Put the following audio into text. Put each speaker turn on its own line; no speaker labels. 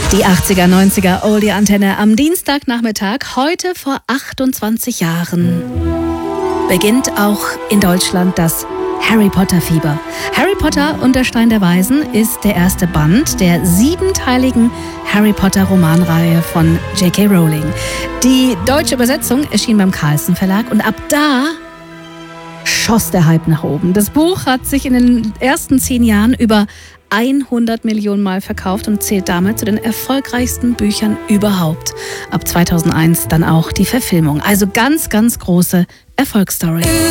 Die 80er, 90er Oldie-Antenne am Dienstagnachmittag, heute vor 28 Jahren, beginnt auch in Deutschland das Harry Potter-Fieber. Harry Potter und der Stein der Weisen ist der erste Band der 7-teiligen Harry Potter-Romanreihe von J.K. Rowling. Die deutsche Übersetzung erschien beim Carlsen Verlag und ab da schoss der Hype nach oben. Das Buch hat sich in den ersten 10 Jahren über 100 Millionen Mal verkauft und zählt damit zu den erfolgreichsten Büchern überhaupt. Ab 2001 dann auch die Verfilmung. Also ganz, ganz große Erfolgsstory.